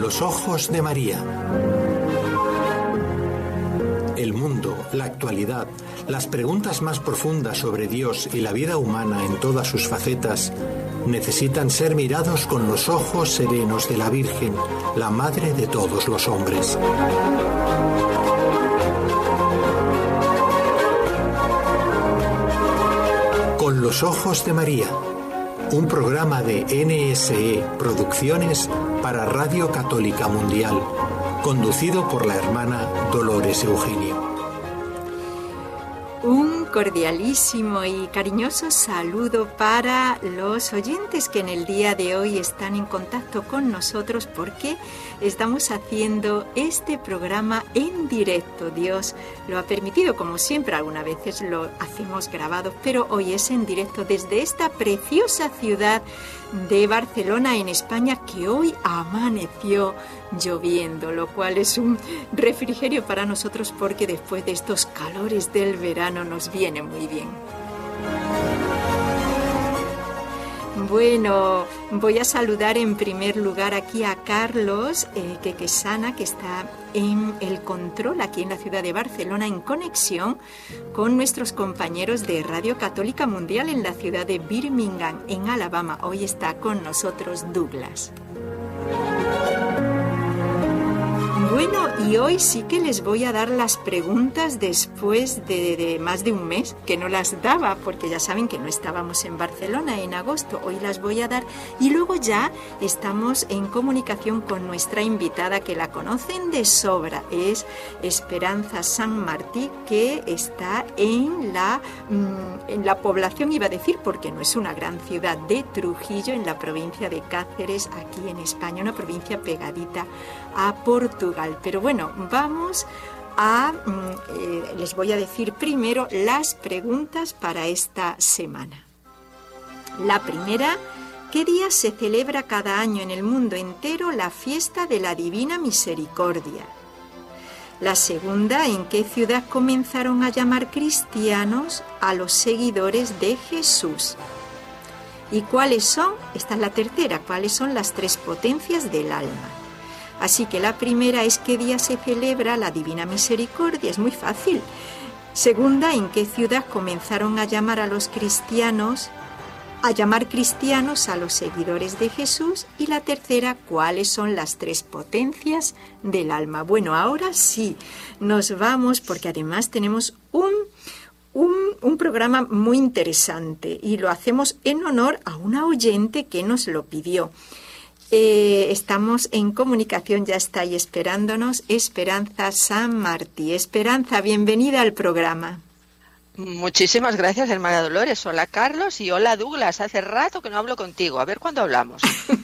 los ojos de María. El mundo, la actualidad, las preguntas más profundas sobre Dios y la vida humana en todas sus facetas necesitan ser mirados con los ojos serenos de la Virgen, la madre de todos los hombres. Con los ojos de María, un programa de NSE Producciones para Radio Católica Mundial, conducido por la hermana Dolores Eugenio. Un cordialísimo y cariñoso saludo para los oyentes que en el día de hoy están en contacto con nosotros porque estamos haciendo este programa en directo. Dios lo ha permitido, como siempre, algunas veces lo hacemos grabado, pero hoy es en directo desde esta preciosa ciudad de Barcelona, en España, que hoy amaneció lloviendo, lo cual es un refrigerio para nosotros porque después de estos calores del verano nos viene muy bien. Bueno, voy a saludar en primer lugar aquí a Carlos Quequesana, que está en el control aquí en la ciudad de Barcelona, en conexión con nuestros compañeros de Radio Católica Mundial en la ciudad de Birmingham, en Alabama. Hoy está con nosotros Douglas. Bueno, y hoy sí que les voy a dar las preguntas después de más de un mes, que no las daba, porque ya saben que no estábamos en Barcelona en agosto. Hoy las voy a dar y luego ya estamos en comunicación con nuestra invitada, que la conocen de sobra. Es Esperanza San Martí, que está en la población, iba a decir, porque no es una gran ciudad, de Trujillo, en la provincia de Cáceres, aquí en España, una provincia pegadita a Portugal. Pero bueno, vamos a... les voy a decir primero las preguntas para esta semana. La primera: ¿qué día se celebra cada año en el mundo entero la fiesta de la Divina Misericordia? La segunda: ¿en qué ciudad comenzaron a llamar cristianos a los seguidores de Jesús? ¿Y cuáles son? Esta es la tercera. ¿Cuáles son las tres potencias del alma? Así que la primera es: ¿qué día se celebra la Divina Misericordia? Es muy fácil. Segunda: ¿en qué ciudad comenzaron a llamar cristianos a los seguidores de Jesús? Y la tercera: ¿cuáles son las tres potencias del alma? Bueno, ahora sí, nos vamos, porque además tenemos un programa muy interesante y lo hacemos en honor a una oyente que nos lo pidió. Estamos en comunicación, ya está ahí esperándonos Esperanza San Martí. Esperanza, bienvenida al programa. Muchísimas gracias, hermana Dolores. Hola, Carlos, y hola, Douglas. Hace rato que no hablo contigo. A ver cuándo hablamos.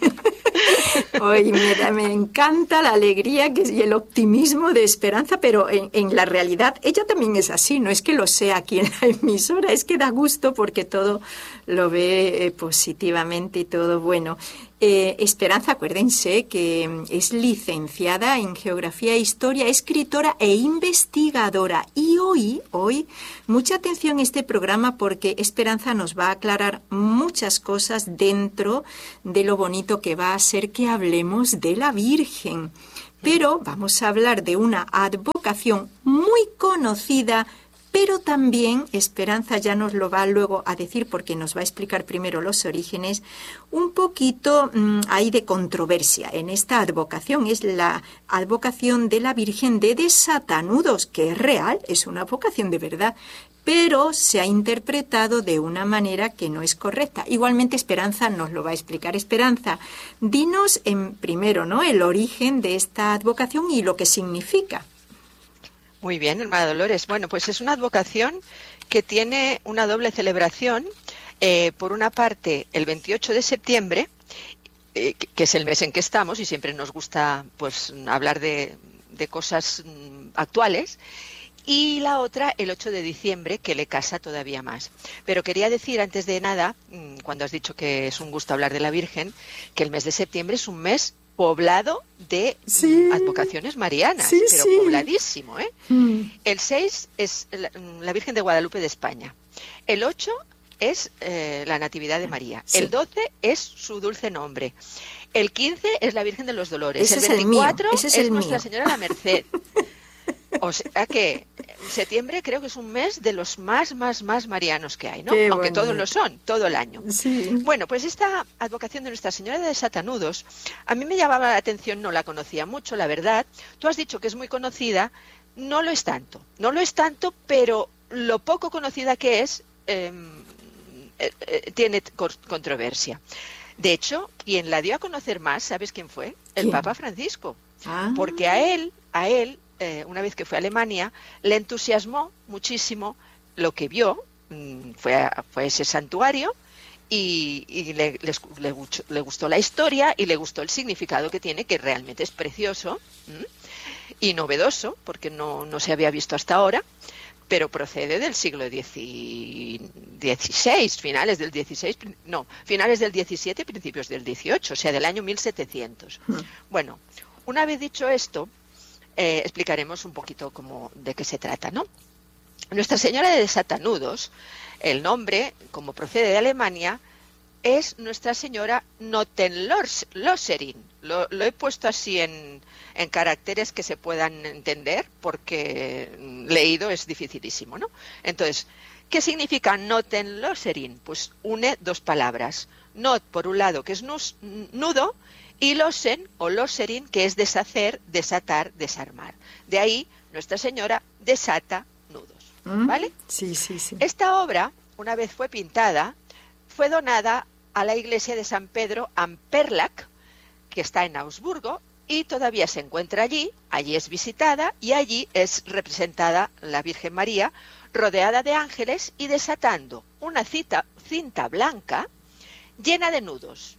Hoy me encanta la alegría y el optimismo de Esperanza, pero en la realidad ella también es así. No es que lo sea aquí en la emisora, es que da gusto porque todo lo ve positivamente y todo bueno. Esperanza, acuérdense que es licenciada en Geografía e Historia, escritora e investigadora. Y hoy, mucha atención a este programa porque Esperanza nos va a aclarar muchas cosas dentro de lo bonito que va a ser que hablemos de la Virgen. Pero vamos a hablar de una advocación muy conocida, pero también Esperanza ya nos lo va luego a decir porque nos va a explicar primero los orígenes. Un poquito hay de controversia en esta advocación. Es la advocación de la Virgen de Desatanudos, que es real, es una advocación de verdad, pero se ha interpretado de una manera que no es correcta. Igualmente Esperanza nos lo va a explicar. Esperanza, dinos primero, ¿no?, el origen de esta advocación y lo que significa. Muy bien, hermana Dolores. Bueno, pues es una advocación que tiene una doble celebración. Por una parte, el 28 de septiembre, que es el mes en que estamos, y siempre nos gusta pues hablar de cosas actuales, y la otra, el 8 de diciembre, que le casa todavía más. Pero quería decir, antes de nada, cuando has dicho que es un gusto hablar de la Virgen, que el mes de septiembre es un mes poblado de advocaciones marianas, pero pobladísimo, ¿eh? El 6 es la Virgen de Guadalupe de España. El 8 es la Natividad de María. El 12 es su dulce nombre. El 15 es la Virgen de los Dolores. Ese El es el 24 mío, ese es es el Nuestra mío. Señora la Merced. O sea que septiembre creo que es un mes de los más marianos que hay, ¿no? Qué Aunque todos bonito. lo son, todo el año. Sí. Bueno, pues esta advocación de Nuestra Señora de Desatanudos, a mí me llamaba la atención, no la conocía mucho, la verdad. Tú has dicho que es muy conocida, no lo es tanto, pero lo poco conocida que es, tiene controversia. De hecho, quien la dio a conocer más, ¿sabes quién fue? El ¿Quién? Papa Francisco. Ah. Porque a él, una vez que fue a Alemania, le entusiasmó muchísimo lo que vio, fue a ese santuario y le gustó la historia y le gustó el significado que tiene, que realmente es precioso y novedoso, porque no se había visto hasta ahora, pero procede del siglo XVI, finales del XVII, principios del XVIII, o sea, del año 1700. Bueno, una vez dicho esto, explicaremos un poquito de qué se trata, ¿no? Nuestra Señora de Desatanudos, el nombre, como procede de Alemania, es Nuestra Señora Notenlöserin. Lo he puesto así en caracteres que se puedan entender, porque leído es dificilísimo, ¿no? Entonces, ¿qué significa Notenlöserin? Pues une dos palabras. Not, por un lado, que es nudo, y losen o loserin, que es deshacer, desatar, desarmar. De ahí, Nuestra Señora desata nudos, ¿vale? Sí. Esta obra, una vez fue pintada, fue donada a la iglesia de San Pedro Amperlach, que está en Augsburgo, y todavía se encuentra allí es visitada, y allí es representada la Virgen María, rodeada de ángeles y desatando una cinta blanca llena de nudos.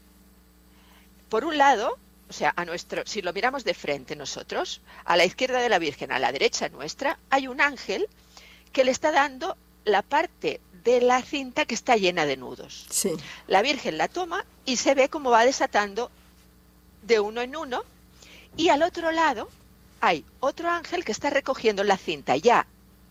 Por un lado, o sea, si lo miramos de frente nosotros, a la izquierda de la Virgen, a la derecha nuestra, hay un ángel que le está dando la parte de la cinta que está llena de nudos. Sí. La Virgen la toma y se ve cómo va desatando de uno en uno, y al otro lado hay otro ángel que está recogiendo la cinta ya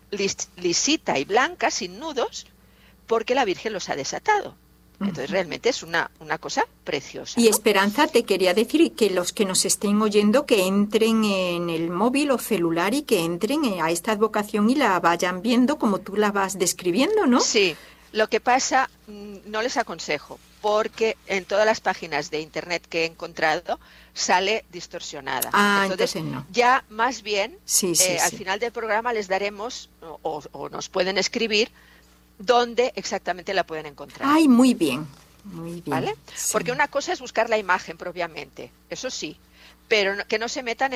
lisita y blanca, sin nudos, porque la Virgen los ha desatado. Entonces realmente es una cosa preciosa, Y ¿no? Esperanza, te quería decir que los que nos estén oyendo, que entren en el móvil o celular y que entren a esta advocación y la vayan viendo como tú la vas describiendo, ¿no? Sí, lo que pasa, no les aconsejo, porque en todas las páginas de internet que he encontrado sale distorsionada. Entonces no. Ya más bien, al sí. final del programa les daremos, o nos pueden escribir, dónde exactamente la pueden encontrar. Ay, muy bien. ¿Vale? Sí. Porque una cosa es buscar la imagen propiamente, eso sí, pero que no se metan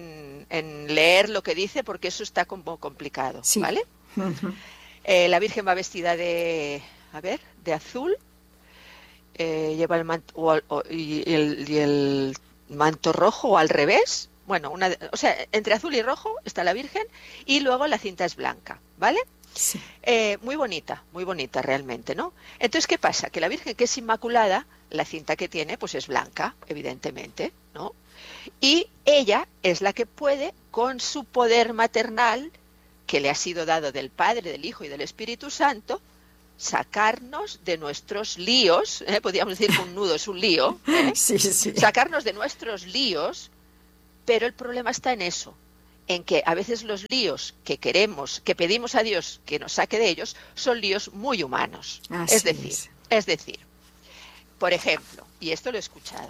en leer lo que dice, porque eso está como complicado, Sí. ¿vale? Uh-huh. La Virgen va vestida de azul, lleva el manto y el manto rojo, o al revés. Bueno, o sea, entre azul y rojo está la Virgen, y luego la cinta es blanca, ¿vale? Sí. Muy bonita realmente, ¿no? Entonces, ¿qué pasa? Que la Virgen, que es inmaculada, la cinta que tiene, pues es blanca, evidentemente, ¿no? Y ella es la que puede, con su poder maternal, que le ha sido dado del Padre, del Hijo y del Espíritu Santo, sacarnos de nuestros líos, podríamos decir que un nudo es un lío, Sí. sacarnos de nuestros líos, pero el problema está en eso, en que a veces los líos que pedimos a Dios que nos saque de ellos, son líos muy humanos. Es decir, por ejemplo, y esto lo he escuchado,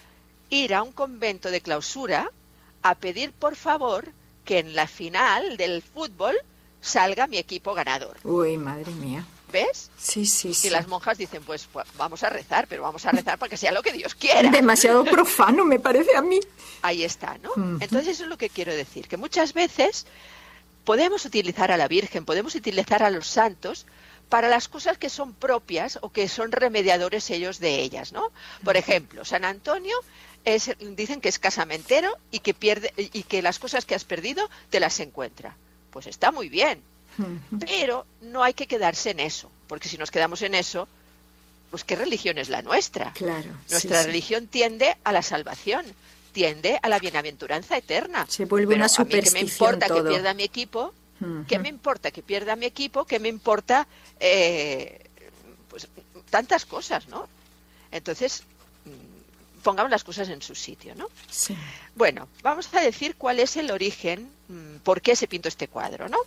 ir a un convento de clausura a pedir por favor que en la final del fútbol salga mi equipo ganador. Uy, madre mía. ¿Ves? Sí. Y las monjas dicen, pues vamos a rezar, pero vamos a rezar para que sea lo que Dios quiera. Demasiado profano, me parece a mí. Ahí está, ¿no? Uh-huh. Entonces eso es lo que quiero decir, que muchas veces podemos utilizar a la Virgen, podemos utilizar a los santos para las cosas que son propias o que son remediadores ellos de ellas, ¿no? Por ejemplo, San Antonio dicen que es casamentero y que las cosas que has perdido te las encuentra. Pues está muy bien. Pero no hay que quedarse en eso, porque si nos quedamos en eso, pues ¿qué religión es la nuestra? Claro. Nuestra religión tiende a la salvación, tiende a la bienaventuranza eterna. Se vuelve pero una superstición. ¿qué me importa todo. Que pierda mi equipo? Uh-huh. ¿Qué me importa que pierda mi equipo? ¿Qué me importa? Pues tantas cosas, ¿no? Entonces, pongamos las cosas en su sitio, ¿no? Sí. Bueno, vamos a decir cuál es el origen, por qué se pintó este cuadro, ¿no?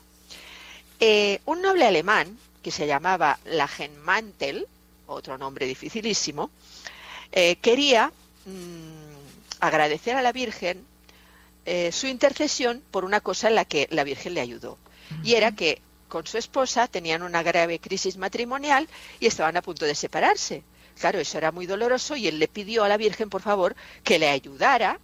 Un noble alemán que se llamaba Langenmantel, otro nombre dificilísimo, quería agradecer a la Virgen su intercesión por una cosa en la que la Virgen le ayudó. Y era que con su esposa tenían una grave crisis matrimonial y estaban a punto de separarse. Claro, eso era muy doloroso y él le pidió a la Virgen, por favor, que le ayudara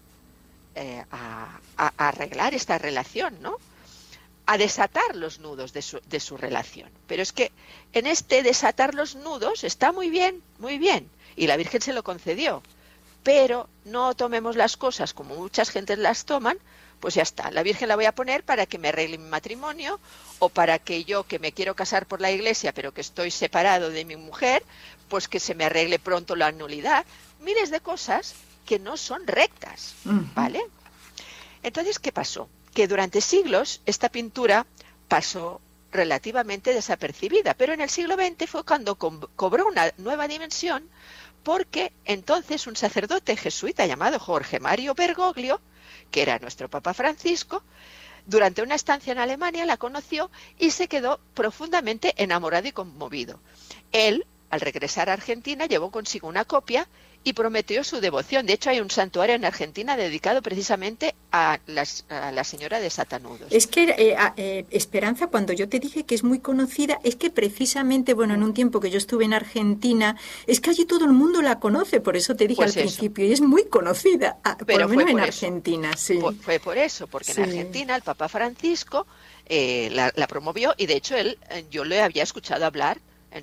a arreglar esta relación, ¿no? A desatar los nudos de su relación. Pero es que en este desatar los nudos está muy bien, y la Virgen se lo concedió. Pero no tomemos las cosas como muchas gentes las toman, pues ya está, la Virgen la voy a poner para que me arregle mi matrimonio, o para que yo, que me quiero casar por la iglesia, pero que estoy separado de mi mujer, pues que se me arregle pronto la nulidad. Miles de cosas que no son rectas, ¿vale? Entonces, ¿qué pasó? Que durante siglos esta pintura pasó relativamente desapercibida, pero en el siglo XX fue cuando cobró una nueva dimensión, porque entonces un sacerdote jesuita llamado Jorge Mario Bergoglio, que era nuestro Papa Francisco, durante una estancia en Alemania la conoció y se quedó profundamente enamorado y conmovido. Él, al regresar a Argentina, llevó consigo una copia y prometió su devoción. De hecho, hay un santuario en Argentina dedicado precisamente a la Señora de Satanudos. Es que, Esperanza, cuando yo te dije que es muy conocida, es que precisamente, bueno, en un tiempo que yo estuve en Argentina, es que allí todo el mundo la conoce, por eso te dije pues al principio, y es muy conocida, por lo menos en Argentina. Sí. Fue por eso, porque en Argentina el Papa Francisco la promovió, y de hecho yo le había escuchado hablar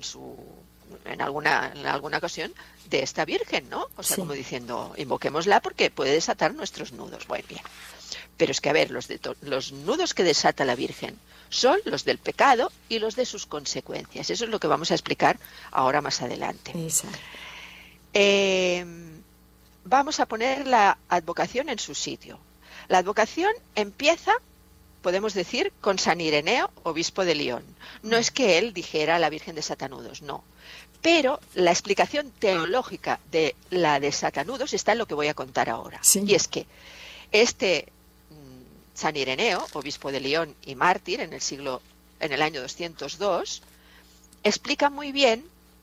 en alguna ocasión de esta Virgen, ¿no? O sea, como diciendo, invoquémosla porque puede desatar nuestros nudos. Bueno, bien. Pero es que, a ver, los nudos que desata la Virgen son los del pecado y los de sus consecuencias. Eso es lo que vamos a explicar ahora más adelante. Vamos a poner la advocación en su sitio. La advocación empieza, podemos decir, con San Ireneo, obispo de León. No es que él dijera a la Virgen de Satanudos, no. Pero la explicación teológica de la de Satanudos está en lo que voy a contar ahora. Sí. Y es que San Ireneo, obispo de León y mártir en el año 202, explica muy bien,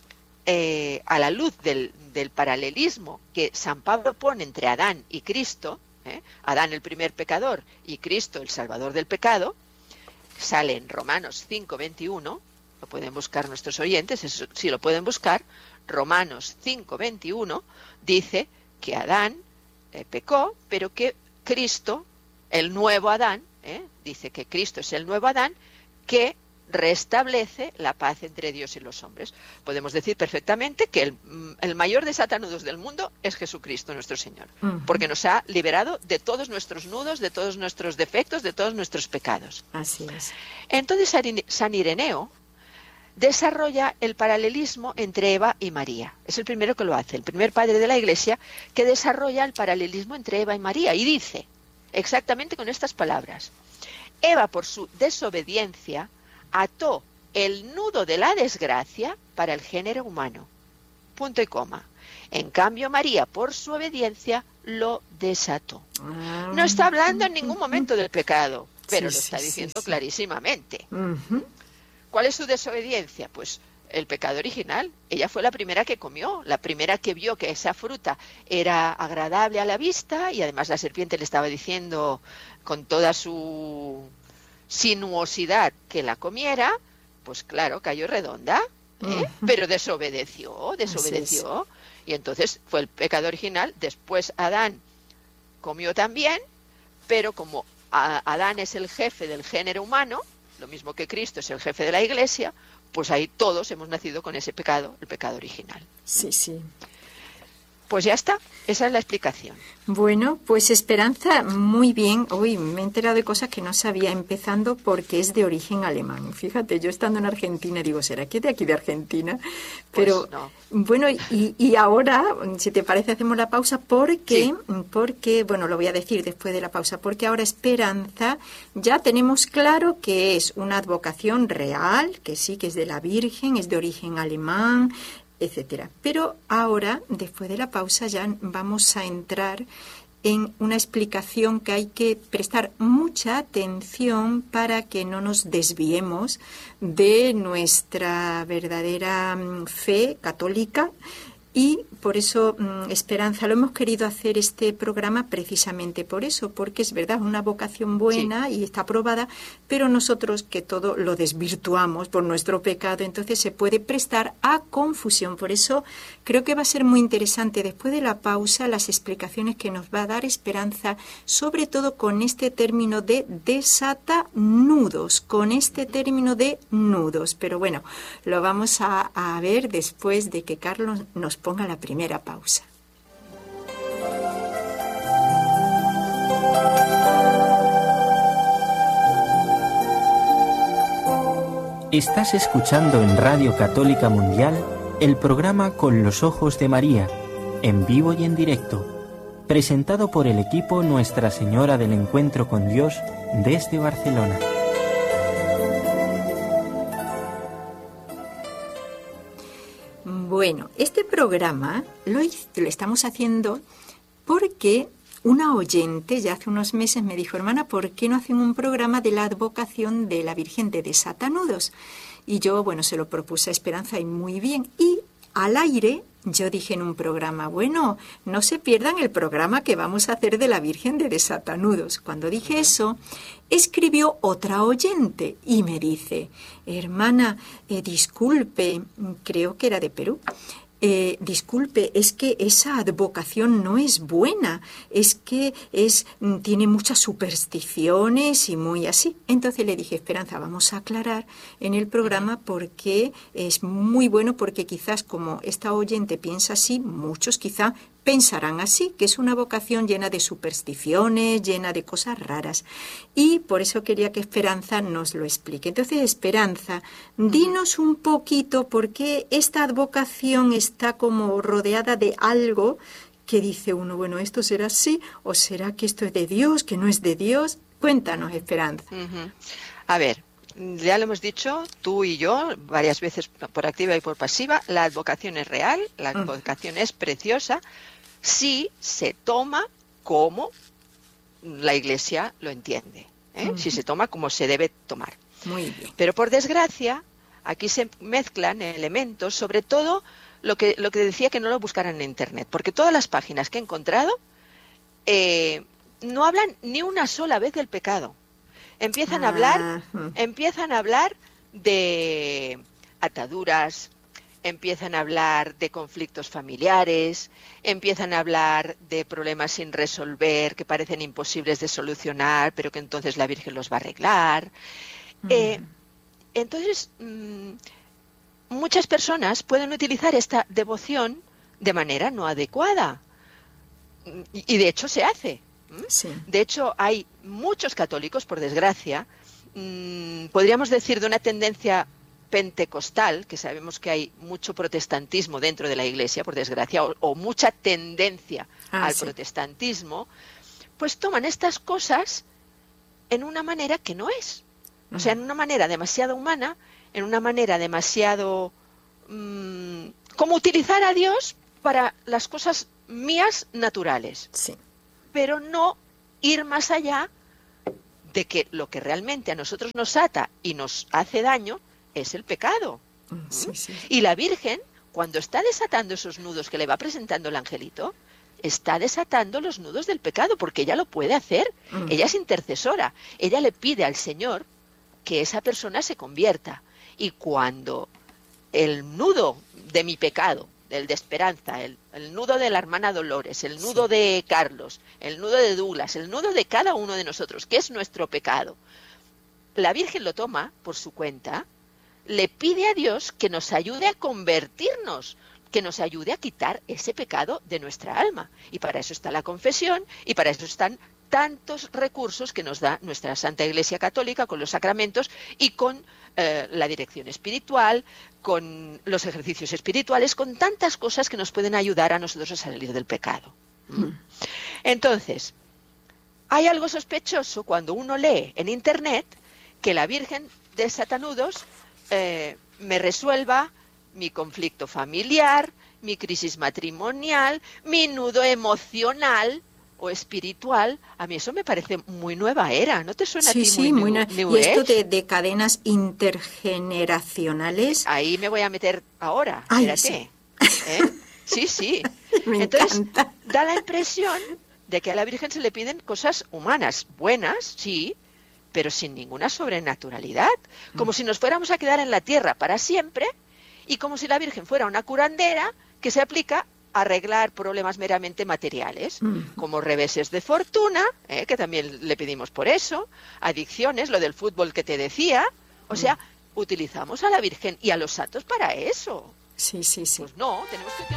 a la luz del paralelismo que San Pablo pone entre Adán y Cristo, Adán el primer pecador y Cristo el salvador del pecado, sale en Romanos 5:21, lo pueden buscar nuestros oyentes, eso sí lo pueden buscar. Romanos 5:21 dice que Adán pecó, pero que Cristo, el nuevo Adán, dice que Cristo es el nuevo Adán que restablece la paz entre Dios y los hombres. Podemos decir perfectamente que el mayor de Satanudos del mundo es Jesucristo nuestro Señor, porque nos ha liberado de todos nuestros nudos, de todos nuestros defectos, de todos nuestros pecados. Así es. Entonces San Ireneo desarrolla el paralelismo entre Eva y María. Es el primero que lo hace, el primer padre de la Iglesia que desarrolla el paralelismo entre Eva y María, y dice exactamente con estas palabras: Eva, por su desobediencia, ató el nudo de la desgracia para el género humano. Punto y coma. En cambio, María, por su obediencia, lo desató. No está hablando en ningún momento del pecado, pero lo está diciendo clarísimamente. ¿Cuál es su desobediencia? Pues el pecado original. Ella fue la primera que comió, la primera que vio que esa fruta era agradable a la vista, y además la serpiente le estaba diciendo con toda su sinuosidad que la comiera. Pues claro, cayó redonda, pero desobedeció. Y entonces fue el pecado original. Después Adán comió también, pero como Adán es el jefe del género humano, lo mismo que Cristo es el jefe de la Iglesia, pues ahí todos hemos nacido con ese pecado, el pecado original. Sí, sí. Pues ya está, esa es la explicación. Bueno, pues Esperanza, muy bien. Uy, me he enterado de cosas que no sabía, empezando porque es de origen alemán. Fíjate, yo estando en Argentina digo, ¿será que es de aquí de Argentina? Pero pues no. Bueno, y ahora, si te parece, hacemos la pausa porque, bueno, lo voy a decir después de la pausa, porque ahora Esperanza ya tenemos claro que es una advocación real, que sí, que es de la Virgen, es de origen alemán, etcétera. Pero ahora, después de la pausa, ya vamos a entrar en una explicación que hay que prestar mucha atención para que no nos desviemos de nuestra verdadera fe católica. Y por eso, Esperanza, lo hemos querido hacer este programa precisamente por eso, porque es verdad, una vocación buena y está aprobada, pero nosotros que todo lo desvirtuamos por nuestro pecado, entonces se puede prestar a confusión. Por eso creo que va a ser muy interesante después de la pausa las explicaciones que nos va a dar Esperanza, sobre todo con este término de desatanudos, con este término de nudos. Pero bueno, lo vamos a ver después de que Carlos nos ponga la primera pausa. Estás escuchando en Radio Católica Mundial el programa Con los Ojos de María, en vivo y en directo, presentado por el equipo Nuestra Señora del Encuentro con Dios desde Barcelona. Bueno, este programa lo estamos haciendo porque una oyente ya hace unos meses me dijo, hermana, ¿por qué no hacen un programa de la advocación de la Virgen de Desatanudos? Y yo, bueno, se lo propuse a Esperanza y muy bien. Y al aire yo dije en un programa, bueno, no se pierdan el programa que vamos a hacer de la Virgen de Desatanudos. Cuando dije eso, escribió otra oyente y me dice, hermana, disculpe, creo que era de Perú, disculpe, es que esa advocación no es buena, es que tiene muchas supersticiones y muy así. Entonces le dije, Esperanza, vamos a aclarar en el programa por qué es muy bueno, porque quizás como esta oyente piensa así, muchos quizá pensarán así, que es una vocación llena de supersticiones, llena de cosas raras. Y por eso quería que Esperanza nos lo explique. Entonces, Esperanza, dinos un poquito por qué esta advocación está como rodeada de algo que dice uno, bueno, ¿esto será así? ¿O será que esto es de Dios, que no es de Dios? Cuéntanos, Esperanza. A ver, ya lo hemos dicho, tú y yo, varias veces por activa y por pasiva, la advocación es real, la advocación es preciosa, si se toma como la Iglesia lo entiende, si se toma como se debe tomar. Muy bien. Pero por desgracia, aquí se mezclan elementos, sobre todo lo que decía que no lo buscaran en Internet, porque todas las páginas que he encontrado no hablan ni una sola vez del pecado. Empiezan a hablar de ataduras, empiezan a hablar de conflictos familiares, empiezan a hablar de problemas sin resolver que parecen imposibles de solucionar, pero que entonces la Virgen los va a arreglar. Entonces, muchas personas pueden utilizar esta devoción de manera no adecuada. Y de hecho se hace. Sí. De hecho, hay muchos católicos, por desgracia, podríamos decir de una tendencia pentecostal, que sabemos que hay mucho protestantismo dentro de la Iglesia, por desgracia, o mucha tendencia al protestantismo, pues toman estas cosas en una manera que no es. O sea, en una manera demasiado humana, en una manera demasiado... como utilizar a Dios para las cosas mías naturales. Sí. Pero no ir más allá de que lo que realmente a nosotros nos ata y nos hace daño es el pecado. Sí. Y la Virgen, cuando está desatando esos nudos que le va presentando el angelito, está desatando los nudos del pecado, porque ella lo puede hacer. Ella es intercesora. Ella le pide al Señor que esa persona se convierta. Y cuando el nudo de mi pecado, el de Esperanza, el nudo de la hermana Dolores, el nudo de Carlos, el nudo de Douglas, el nudo de cada uno de nosotros, que es nuestro pecado, la Virgen lo toma por su cuenta, le pide a Dios que nos ayude a convertirnos, que nos ayude a quitar ese pecado de nuestra alma. Y para eso está la confesión y para eso están tantos recursos que nos da nuestra Santa Iglesia Católica con los sacramentos y con la dirección espiritual, con los ejercicios espirituales, con tantas cosas que nos pueden ayudar a nosotros a salir del pecado. Entonces, hay algo sospechoso cuando uno lee en Internet que la Virgen de Desatanudos me resuelva mi conflicto familiar, mi crisis matrimonial, mi nudo emocional o espiritual. A mí eso me parece muy nueva era. ¿No te suena a ti muy New Y esto Age? de cadenas intergeneracionales. Ahí me voy a meter ahora. Ay, Espérate. sí. Sí. Me Entonces, encanta. da la impresión de que a la Virgen se le piden cosas humanas, buenas, sí, pero sin ninguna sobrenaturalidad. Como si nos fuéramos a quedar en la tierra para siempre y como si la Virgen fuera una curandera que se aplica a arreglar problemas meramente materiales, como reveses de fortuna, que también le pedimos por eso, adicciones, lo del fútbol que te decía. O sea, utilizamos a la Virgen y a los santos para eso. Sí. Pues no, tenemos que